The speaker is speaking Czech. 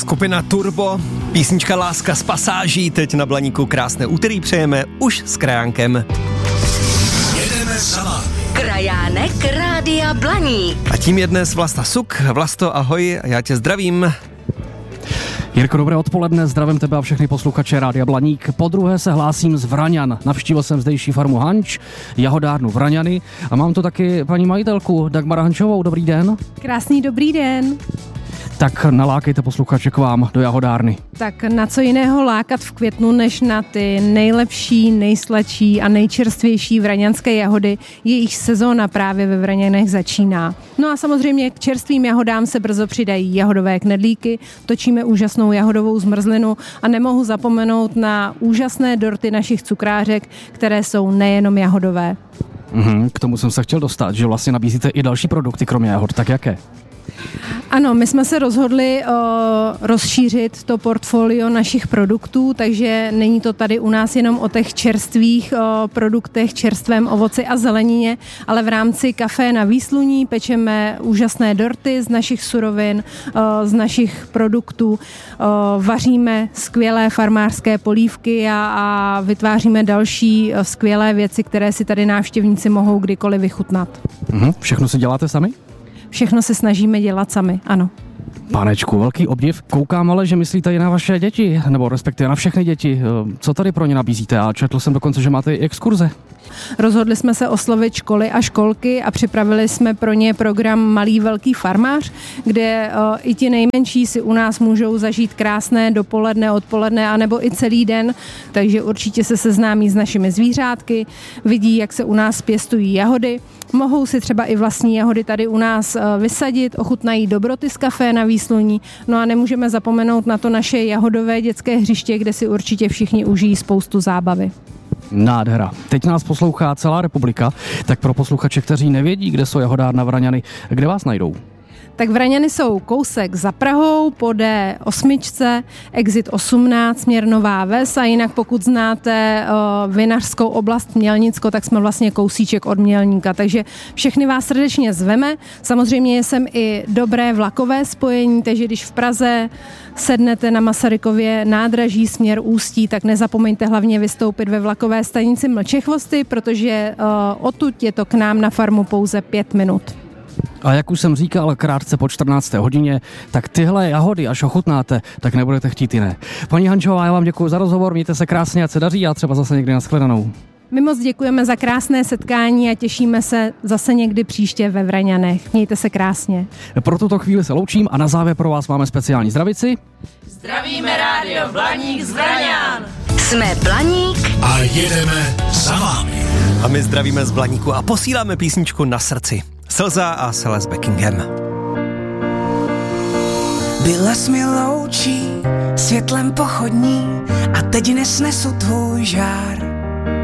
Skupina Turbo, písnička Láska z pasáží, teď na Blaníku krásné úterý přejeme už s Krajánkem. Jedeme za vámi. Krajánek Rádia Blaník. A tím je dnes Vlasta Suk. Vlasto, ahoj, já tě zdravím. Jirko, dobré odpoledne, zdravím tebe a všechny posluchače Rádia Blaník. Podruhé se hlásím z Vraňan. Navštívil jsem zdejší farmu Hanč, jahodárnu Vraňany a mám tu taky paní majitelku Dagmara Hančovou. Dobrý den. Krásný dobrý den. Tak nalákejte posluchače k vám do jahodárny. Tak na co jiného lákat v květnu, než na ty nejlepší, nejsladší a nejčerstvější vraňanské jahody, jejich sezóna právě ve Vraňanech začíná. No a samozřejmě k čerstvým jahodám se brzo přidají jahodové knedlíky, točíme úžasnou jahodovou zmrzlinu a nemohu zapomenout na úžasné dorty našich cukrářek, které jsou nejenom jahodové. K tomu jsem se chtěl dostat, že vlastně nabízíte i další produkty kromě jahod, tak jaké? Ano, my jsme se rozhodli rozšířit to portfolio našich produktů, takže není to tady u nás jenom o těch čerstvých produktech, čerstvém ovoci a zelenině, ale v rámci Café na Výsluní pečeme úžasné dorty z našich surovin, z našich produktů, vaříme skvělé farmářské polívky a vytváříme další skvělé věci, které si tady návštěvníci mohou kdykoliv vychutnat. Všechno si děláte sami? Všechno se snažíme dělat sami, ano. Pánečku, velký obdiv. Koukám ale, že myslíte i na vaše děti, nebo respektive na všechny děti. Co tady pro ně nabízíte? A četl jsem dokonce, že máte i exkurze. Rozhodli jsme se oslovit školy a školky a připravili jsme pro ně program Malý velký farmář, kde i ti nejmenší si u nás můžou zažít krásné dopoledne, odpoledne a nebo i celý den, takže určitě se seznámí s našimi zvířátky, vidí, jak se u nás pěstují jahody, mohou si třeba i vlastní jahody tady u nás vysadit, ochutnají dobroty z Café na Výsluní, no a nemůžeme zapomenout na to naše jahodové dětské hřiště, kde si určitě všichni užijí spoustu zábavy. Nádhera. Teď nás poslouchá celá republika, tak pro posluchače, kteří nevědí, kde jsou jahodárna Vraňany, kde vás najdou? Tak Vraňany jsou kousek za Prahou po D8, exit 18, směr Nová Ves a jinak pokud znáte vinařskou oblast Mělnicko, tak jsme vlastně kousíček od Mělníka, takže všechny vás srdečně zveme. Samozřejmě je sem i dobré vlakové spojení, takže když v Praze sednete na Masarykově nádraží směr Ústí, tak nezapomeňte hlavně vystoupit ve vlakové stanici Mlčechvosty, protože odtud je to k nám na farmu pouze 5 minut. A jak už jsem říkal, krátce po 14. hodině, tak tyhle jahody, až ochutnáte, tak nebudete chtít jiné. Paní Hančová, já vám děkuji za rozhovor, mějte se krásně, ať se daří a třeba zase někdy nashledanou. My moc děkujeme za krásné setkání a těšíme se zase někdy příště ve Vraňanech. Mějte se krásně. Pro tuto chvíli se loučím a na závěr pro vás máme speciální zdravici. Zdravíme Rádio Blaník z Vraňan. Jsme Blaník A jedeme za vámi. A my zdravíme z Blaníku a posíláme písničku Na srdci. Slza a Celeste Beckingham. Byla jsi mi loučí, světlem pochodní a teď nesnesu tvůj žár.